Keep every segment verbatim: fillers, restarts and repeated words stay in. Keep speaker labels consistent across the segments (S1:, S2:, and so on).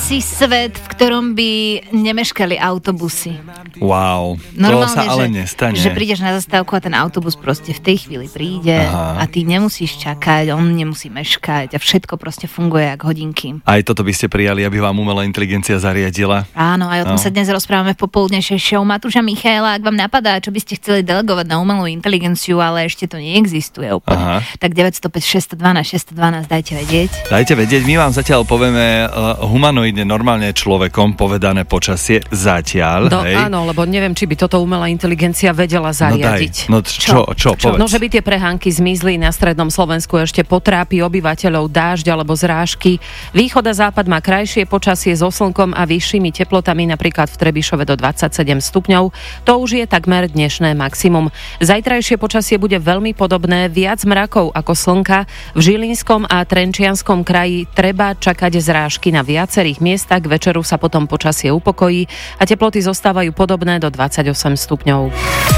S1: si svet, v ktorom by nemeškali autobusy.
S2: Wow,
S1: normálne,
S2: to sa ale
S1: že,
S2: nestane.
S1: Že prídeš na zastávku a ten autobus proste v tej chvíli príde. Aha. A ty nemusíš čakať, on nemusí meškať a všetko proste funguje jak hodinky.
S2: Aj toto by ste prijali, aby vám umelá inteligencia zariadila?
S1: Áno, aj o tom
S2: no.
S1: sa dnes rozprávame v popoludnejšej show Matúša Michaela. Ak vám napadá, čo by ste chceli delegovať na umelú inteligenciu, ale ešte to neexistuje úplne, Aha. tak deväť nula päť šesť jedna dva šesť jedna dva dajte vedieť.
S2: Dajte vedieť, my vám zatiaľ povieme uh, humanoidne, normálne človekom povedané počasie zatiaľ.
S3: No,
S2: hej.
S3: Áno, lebo neviem, či by toto umelá inteligencia vedela zariadiť.
S2: No daj, no čo, čo, čo, povedz.
S3: No, že by tie prehánky zmizli na strednom Slovensku, ešte potrápi obyvateľov dážď alebo zrážky. Východ a západ má krajšie počasie so slnkom a vyššími teplotami, napríklad v Trebišove do dvadsaťsedem stupňov. To už je takmer dnešné maximum. Zajtrajšie počasie bude veľmi podobné, viac mrakov ako slnka. V Žilinskom a Trenčianskom kraji treba čakať zrážky na viacerých miestach. K večeru sa potom počasie upokojí a teploty zostávajú podobné do dvadsaťosem stupňov.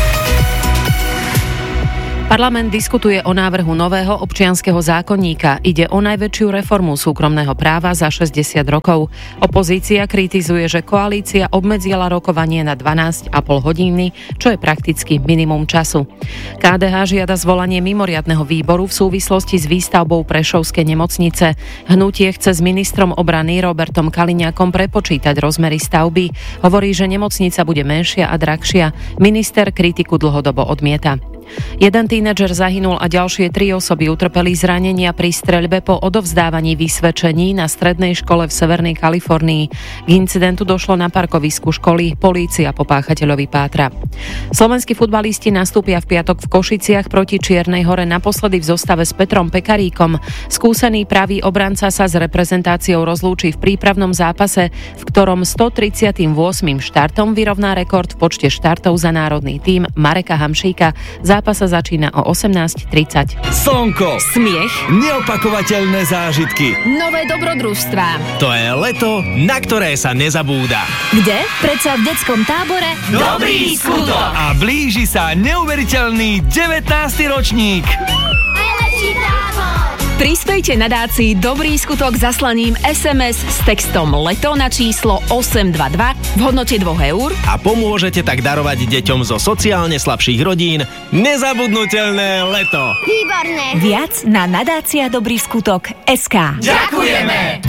S3: Parlament diskutuje o návrhu nového občianskeho zákonníka. Ide o najväčšiu reformu súkromného práva za šesťdesiat rokov. Opozícia kritizuje, že koalícia obmedzila rokovanie na dvanásť a pol hodiny, čo je prakticky minimum času. ká dé há žiada zvolanie mimoriadneho výboru v súvislosti s výstavbou Prešovskej nemocnice. Hnutie chce s ministrom obrany Robertom Kaliňákom prepočítať rozmery stavby. Hovorí, že nemocnica bude menšia a drahšia. Minister kritiku dlhodobo odmieta. Jeden tínedžer zahynul a ďalšie tri osoby utrpeli zranenia pri streľbe po odovzdávaní vysvedčení na strednej škole v Severnej Kalifornii. K incidentu došlo na parkovisku školy, polícia po páchateľovi pátra. Slovenskí futbalisti nastúpia v piatok v Košiciach proti Čiernej Hore naposledy v zostave s Petrom Pekaríkom. Skúsený pravý obranca sa s reprezentáciou rozlúči v prípravnom zápase, v ktorom stotridsiatym ôsmym štartom vyrovná rekord v počte štartov za národný tím Mareka Hamšíka. Zápas sa začína o osemnásť tridsať.
S4: Slnko,
S3: smiech,
S4: neopakovateľné zážitky,
S5: nové dobrodružstvá.
S4: To je leto, na ktoré sa nezabúda.
S5: Kde? Predsa v detskom tábore
S4: Dobrý skutok. A blíži sa neuveriteľný devätnásty ročník.
S5: Najlepší tábor.
S6: Prispejte nadácii Dobrý skutok zaslaním es em es s textom LETO na číslo osem dva dva v hodnote dvoch eur
S4: A pomôžete tak darovať deťom zo sociálne slabších rodín nezabudnutelné leto.
S5: Výborné.
S6: Viac na nadácia Dobrý skutok bodka es ká.
S4: Ďakujeme!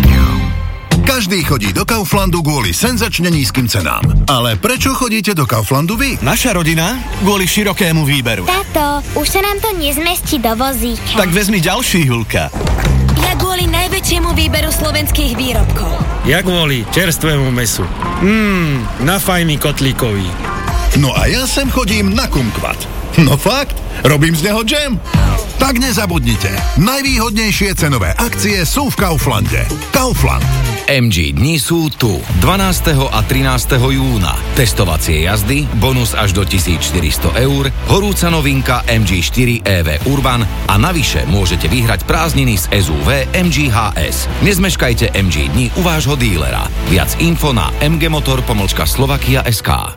S7: Každý chodí do Kauflandu kvôli senzačne nízkym cenám. Ale prečo chodíte do Kauflandu vy?
S4: Naša rodina kvôli širokému výberu.
S8: Táto, už sa nám to nezmestí do vozíka.
S4: Tak vezmi ďalší, Julka.
S6: Ja kvôli najväčšiemu výberu slovenských výrobkov.
S9: Ja kvôli čerstvému mesu. Mmm, na fajný kotlíkový.
S7: No a ja sem chodím na kumkvat. No fakt, robím z neho džem. Tak nezabudnite, najvýhodnejšie cenové akcie sú v Kauflande. Kaufland.
S10: em gé dni sú tu. dvanásteho a trinásteho júna. Testovacie jazdy, bonus až do tisícštyristo eur, horúca novinka em gé štyri é vé Urban a navyše môžete vyhrať prázdniny z es ú vé em gé há es. Nezmeškajte em gé dni u vášho dílera. Viac info na mgmotor pomlčka slovakia bodka es ká.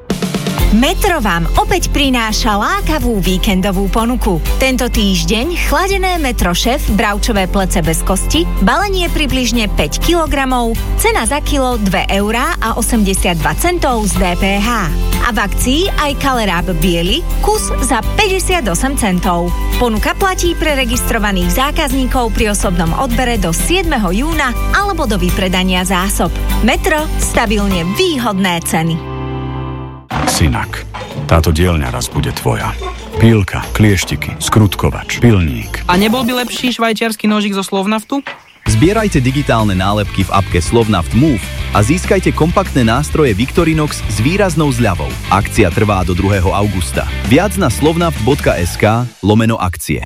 S6: Metro vám opäť prináša lákavú víkendovú ponuku. Tento týždeň chladené Metro Chef bravčové plece bez kosti, balenie približne päť kilogramov, cena za kilo dve eurá a osemdesiatdva centov z dé pé há. A v akcii aj kaleráb biely, kus za päťdesiatosem centov. Ponuka platí pre registrovaných zákazníkov pri osobnom odbere do siedmeho júna alebo do vypredania zásob. Metro, stabilne výhodné ceny.
S11: Synak, táto dielňa raz bude tvoja. Pílka, klieštiky, skrutkovač, pilník.
S12: A nebol by lepší švajčiarsky nožík zo Slovnaftu?
S13: Zbierajte digitálne nálepky v apke Slovnaft Move a získajte kompaktné nástroje Victorinox s výraznou zľavou. Akcia trvá do druhého augusta. Viac na slovnaft bodka es ká lomeno akcie.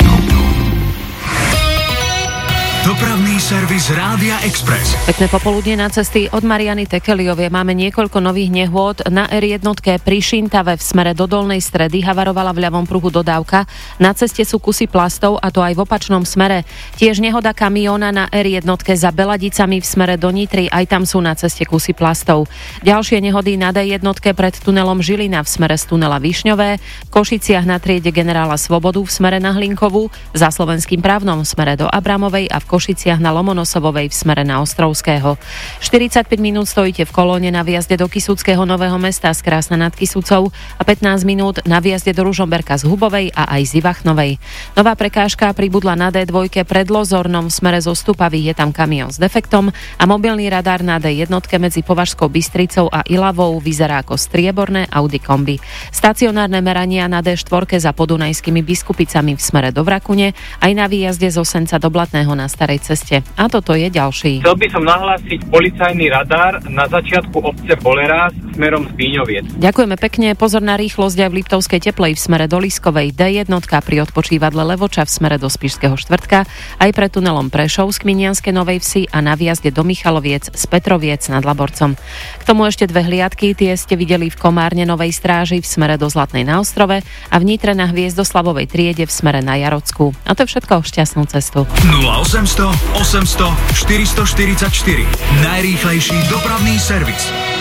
S7: Dopravný servis Rádia Express.
S3: Pekné popoludne na cesty od Mariany Tekeliovej. Máme niekoľko nových nehôd. Na er jeden pri Šintave v smere do Dolnej Stredy havarovala v ľavom pruhu dodávka. Na ceste sú kusy plastov, a to aj v opačnom smere. Tiež nehoda kamióna na er jeden za Beladicami v smere do Nitry. Aj tam sú na ceste kusy plastov. Ďalšie nehody na dé jeden pred tunelom Žilina v smere z tunela Višňové, v Košiciach na triede generála Svobodu v smere na Hlinkovú, za Slovenským právnom v smere do Abramovej a v Košiciach na Lomonosovovej v smere na Ostrovského. štyridsaťpäť minút stojíte v kolóne na výjazde do Kysuckého Nového Mesta z Krásna nad Kysucou a pätnásť minút na výjazde do Ružomberka z Hubovej a aj z Ivachnovej. Nová prekážka pribudla na dé dva pred Lozornom v smere zo Stupavy, je tam kamión s defektom a mobilný radar na dé jedna medzi Považskou Bystricou a Ilavou vyzerá ako strieborné Audi kombi. Stacionárne merania na dé štyri za Podunajskými Biskupicami v smere do Vrakune aj na výjazde z Osenca do Blatného na Starej ceste. A toto je ďalší.
S14: Chcel by som nahlásiť policajný radar na začiatku obce Bolerás smerom z Bíňoviec.
S3: Ďakujeme pekne. Pozor na rýchlosť aj v Liptovskej Teplej v smere do Liskovej, dé jedna pri odpočívadle Levoča v smere do Spišského štvrtka, aj pre tunelom Prešov z Kminianskej Novej Vsi a na výjazde do Michaloviec z Petroviec nad Laborcom. K tomu ešte dve hliadky, tie ste videli v Komárne Novej Stráži v smere do Zlatnej na Ostrove a v Nitre na Hviezdoslavovej triede v smere na Jarocku. A to je všetko. Šťastnú cestu.
S15: nula osem nula nula, osem nula nula, štyri štyri štyri Najrýchlejší dopravný servis.